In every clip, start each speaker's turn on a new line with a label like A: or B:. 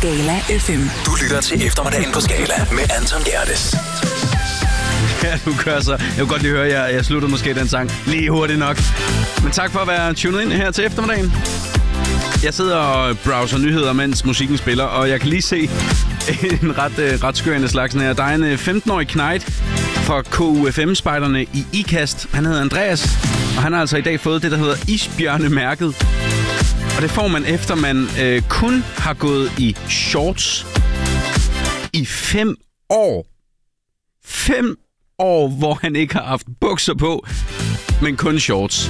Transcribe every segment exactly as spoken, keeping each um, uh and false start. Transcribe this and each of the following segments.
A: Skala F M.
B: Du lytter til eftermiddagen på Skala med Anton Gerdes.
C: Ja, du kører så. Jeg kunne godt lige høre, at jeg, jeg sluttede måske den sang lige hurtigt nok. Men tak for at være tunet ind her til eftermiddagen. Jeg sidder og browser nyheder, mens musikken spiller, og jeg kan lige se en ret, øh, ret skørende slags her. Der er en femten-årig knejt fra K U F M-spejderne i Ikast. Han hedder Andreas, og han har altså i dag fået det, der hedder isbjørnemærket. Og det får man efter, man øh, kun har gået i shorts i fem år. Fem år, hvor han ikke har haft bukser på, men kun shorts.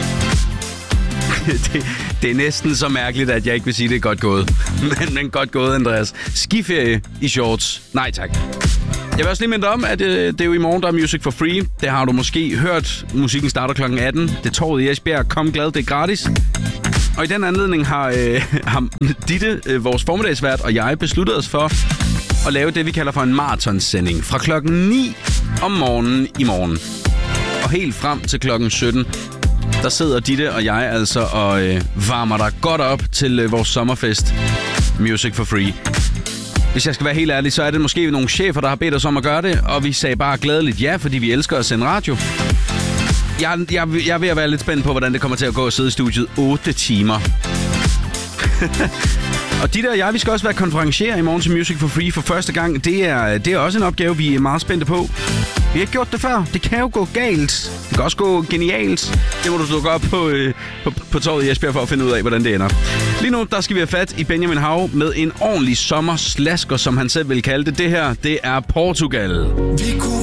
C: det, det er næsten så mærkeligt, at jeg ikke vil sige, det er godt gået. men, men godt gået, Andreas. Skiferie i shorts. Nej tak. Jeg vil også lige minde om, at øh, det er jo i morgen, der er Music for Free. Det har du måske hørt. Musikken starter klokken atten. Det er torvet i Esbjerg. Kom glad, det er gratis. Og i den anledning har, øh, har Ditte, øh, vores formiddagsvært, og jeg besluttet os for at lave det, vi kalder for en maratonsending. Fra klokken ni om morgenen i morgen. Og helt frem til klokken sytten, der sidder Ditte og jeg altså og øh, varmer dig godt op til øh, vores sommerfest Music for Free. Hvis jeg skal være helt ærlig, så er det måske nogle chefer, der har bedt os om at gøre det, og vi sagde bare glædeligt ja, fordi vi elsker at sende radio. Jeg, jeg, jeg er ved at være lidt spændt på, hvordan det kommer til at gå at sidde i studiet otte timer. Og Ditte og jeg, vi skal også være konferencier i morgen til Music for Free for første gang. Det er, det er også en opgave, vi er meget spændte på. Vi har ikke gjort det før. Det kan jo gå galt. Det kan også gå genialt. Det må du dukke op på, øh, på, på torvet i Esbjerg for at finde ud af, hvordan det ender. Lige nu, der skal vi have fat i Benjamin Hav med en ordentlig sommerslasker, som han selv vil kalde det. Det her, det er Portugal.